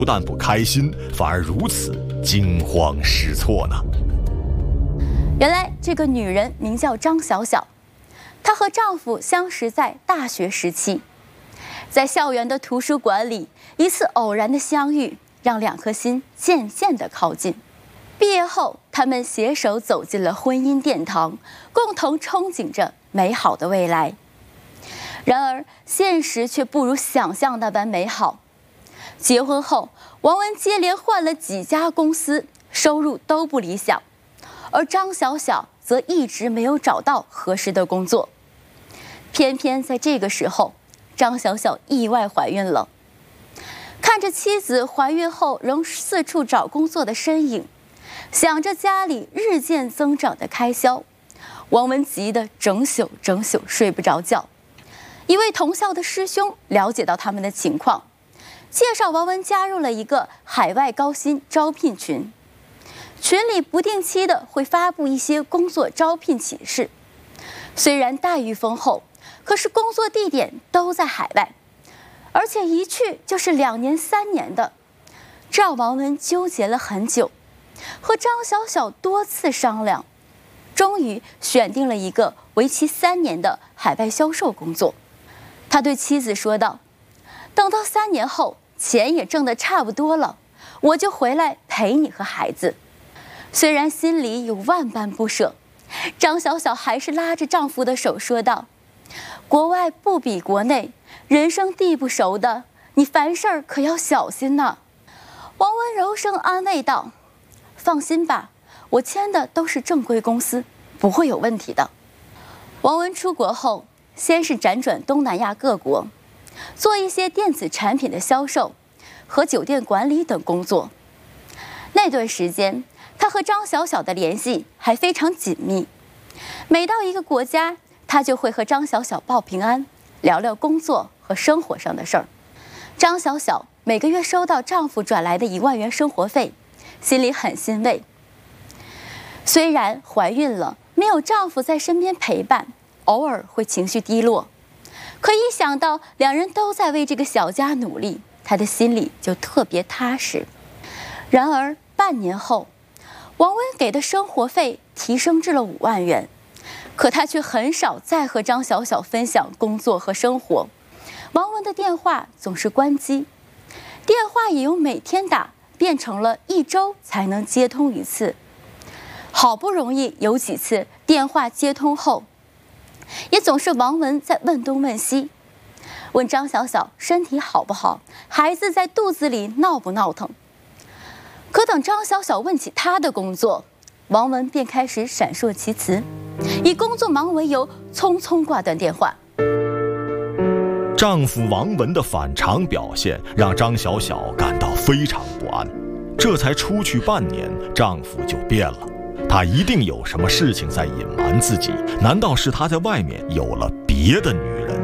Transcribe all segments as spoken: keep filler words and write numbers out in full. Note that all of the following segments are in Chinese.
不但不开心，反而如此惊慌失措呢？ 原来这个女人名叫张小小，她和丈夫相识在大学时期，在校园的图书馆里，一次偶然的相遇，让两颗心渐渐地靠近。毕业后，他们携手走进了婚姻殿堂，共同憧憬着美好的未来。然而，现实却不如想象那般美好。结婚后，王文接连换了几家公司，收入都不理想，而张小小则一直没有找到合适的工作。偏偏在这个时候，张小小意外怀孕了。看着妻子怀孕后仍四处找工作的身影，想着家里日渐增长的开销，王文急得整宿整宿睡不着觉。一位同校的师兄了解到他们的情况，介绍王文加入了一个海外高薪招聘群，群里不定期的会发布一些工作招聘启事。虽然待遇丰厚，可是工作地点都在海外，而且一去就是两年三年的，这让王文纠结了很久，和张小小多次商量，终于选定了一个为期三年的海外销售工作。他对妻子说道：“等到三年后，钱也挣得差不多了，我就回来陪你和孩子。”虽然心里有万般不舍，张小小还是拉着丈夫的手说道：“国外不比国内，人生地不熟的，你凡事可要小心呐。”王文柔声安慰道：“放心吧，我签的都是正规公司，不会有问题的。”王文出国后，先是辗转东南亚各国，做一些电子产品的销售和酒店管理等工作。那段时间，他和张小小的联系还非常紧密。每到一个国家，他就会和张小小报平安，聊聊工作和生活上的事儿。张小小每个月收到丈夫转来的一万元生活费，心里很欣慰。虽然怀孕了，没有丈夫在身边陪伴，偶尔会情绪低落，可一想到两人都在为这个小家努力，她的心里就特别踏实。然而半年后，王文给的生活费提升至了五万元，可她却很少再和张小小分享工作和生活。王文的电话总是关机，电话也由每天打变成了一周才能接通一次。好不容易有几次电话接通后，也总是王文在问东问西，问张小小身体好不好，孩子在肚子里闹不闹腾。可等张小小问起她的工作，王文便开始闪烁其词，以工作忙为由匆匆挂断电话。 丈夫王文的反常表现让张小小感到非常不安，这才出去半年，丈夫就变了。他一定有什么事情在隐瞒自己，难道是他在外面有了别的女人？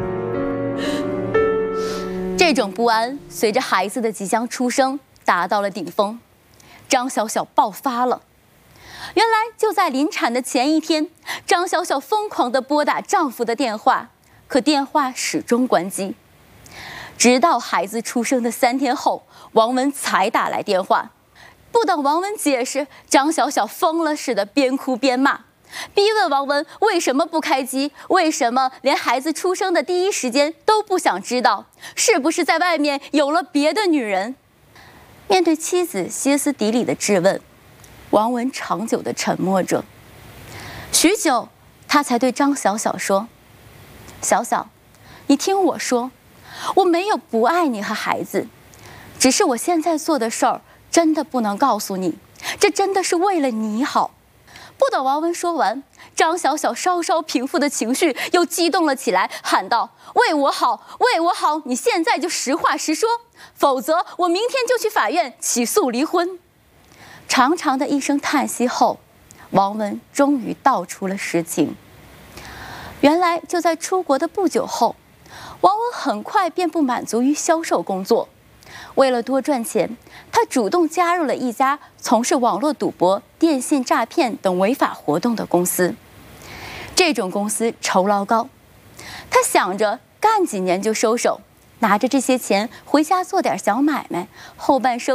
这种不安随着孩子的即将出生达到了顶峰，张小小爆发了。原来就在临产的前一天，张小小疯狂地拨打丈夫的电话，可电话始终关机。直到孩子出生的三天后，王文才打来电话。不等王文解释，张小小疯了似的边哭边骂，逼问王文为什么不开机，为什么连孩子出生的第一时间都不想知道，是不是在外面有了别的女人。面对妻子歇斯底里的质问，王文长久地沉默着。许久，他才对张小小说：“小小，你听我说，我没有不爱你和孩子，只是我现在做的事儿真的不能告诉你，这真的是为了你好。”不等王文说完，张小小稍稍平复的情绪又激动了起来，喊道：“为我好，为我好，你现在就实话实说，否则我明天就去法院起诉离婚。”长长的一声叹息后，王文终于道出了实情。原来就在出国的不久后，王文很快便不满足于销售工作，为了多赚钱，他主动加入了一家从事网络赌博、电信诈骗等违法活动的公司。这种公司酬劳高，他想着干几年就收手，拿着这些钱回家做点小买卖，后半生